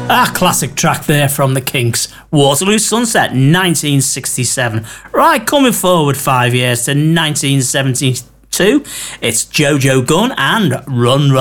Ah, classic track there from the Kinks. Waterloo Sunset, 1967. Right, coming forward 5 years to 1972, it's Jojo Gunn and Run Run